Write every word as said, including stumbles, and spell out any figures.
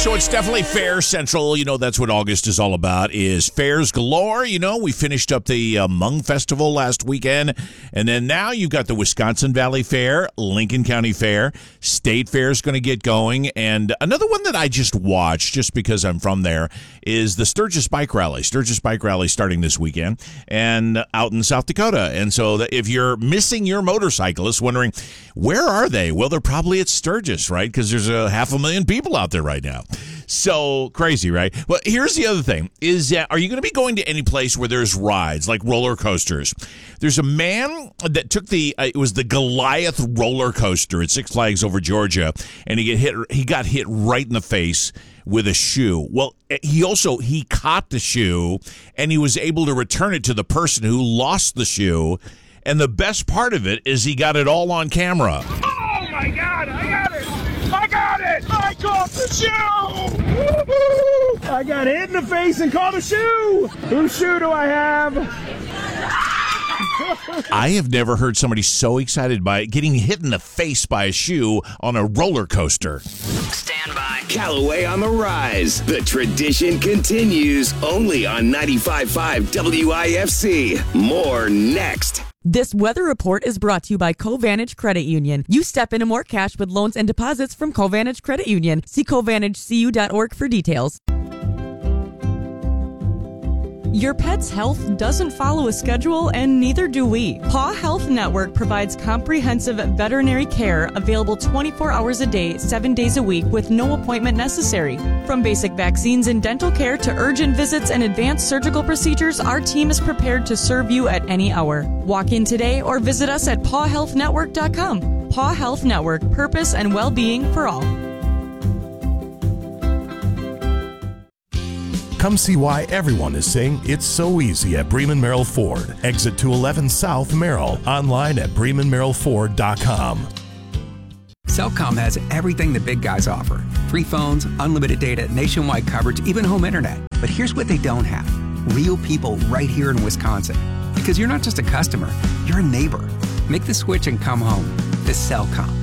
So it's definitely Fair Central. You know, that's what August is all about, is fairs galore. You know, we finished up the uh, Hmong Festival last weekend, and then now you've got the Wisconsin Valley Fair, Lincoln County Fair, State Fair is going to get going, and another one that I just watched, just because I'm from there, is the Sturgis Bike Rally. Sturgis Bike Rally starting this weekend, and out in South Dakota. And so that if you're missing your motorcyclists, wondering, where are they? Well, they're probably at Sturgis, right? Because there's a half a million people out there right now. So crazy, right? Well, here's the other thing is that are you going to be going to any place where there's rides like roller coasters? There's a man that took the uh, it was the Goliath roller coaster at Six Flags over Georgia, and he get hit he got hit right in the face with a shoe. Well, he also he caught the shoe and he was able to return it to the person who lost the shoe. And the best part of it is he got it all on camera. Oh my God, I got it! I got it! I caught the shoe! Woo-hoo! I got hit in the face and caught a shoe! Whose shoe do I have? I have never heard somebody so excited by getting hit in the face by a shoe on a roller coaster. Stand by. Callaway on the rise. The tradition continues only on ninety-five point five W I F C. More next. This weather report is brought to you by Covantage Credit Union. You step into more cash with loans and deposits from Covantage Credit Union. See covantage c u dot org for details. Your pet's health doesn't follow a schedule, and neither do we. Paw Health Network provides comprehensive veterinary care available twenty-four hours a day, seven days a week with no appointment necessary. From basic vaccines and dental care to urgent visits and advanced surgical procedures, our team is prepared to serve you at any hour. Walk in today or visit us at paw health network dot com. Paw Health Network, purpose and well-being for all. Come see why everyone is saying it's so easy at Bremen Merrill Ford. Exit two eleven South Merrill. Online at bremen merrill ford dot com. Cellcom has everything the big guys offer. Free phones, unlimited data, nationwide coverage, even home internet. But here's what they don't have. Real people right here in Wisconsin. Because you're not just a customer, you're a neighbor. Make the switch and come home. To Cellcom.